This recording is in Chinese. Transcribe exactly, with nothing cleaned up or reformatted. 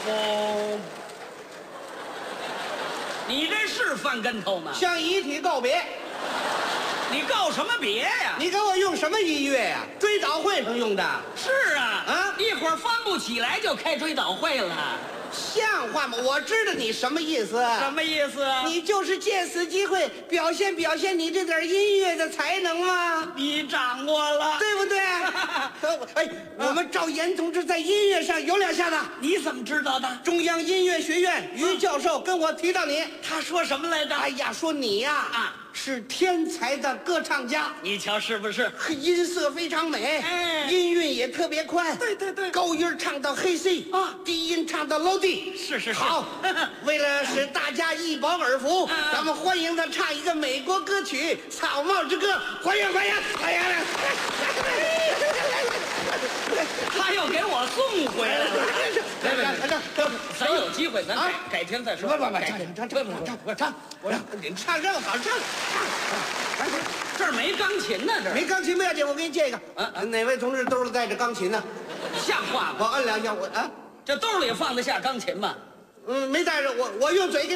哦，你这是翻跟头吗？ 向遗体告别。 你告什么别呀？ 你给我用什么音乐呀？追悼会上用的。 是啊， 啊一会儿翻不起来就开追悼会了， 像话吗？我知道你什么意思。 什么意思啊？ 你就是借此机会表现表现你这点音乐的才能吗？ 你掌握了， 对不对？哎，我们赵岩同志在音乐上有两下子。 你怎么知道的？ 中央音乐学院于教授跟我提到你， 他说什么来着？ 哎呀，说你呀啊是天才的歌唱家， 你瞧是不是？ 音色非常美， 哎音韵也特别宽， 对对对高音唱到黑 C 啊低音唱到 low D， 是是是好，为了使大家一饱耳福， 啊咱们欢迎他唱一个美国歌曲《草帽之歌》，欢迎欢迎欢迎！ 他又给我送回来了。 来来来， 咱有机会，咱改啊改天再说。 不不不， 改唱天唱唱唱唱唱，我让你唱这个好唱， 这儿没钢琴呢，这儿没钢琴不要紧，我给你借一个。 嗯嗯哪位同志兜里带着钢琴呢？ 像话吗？ 我摁两下，我啊， 这兜里放得下钢琴吗？ 嗯，没带着，我我用嘴给。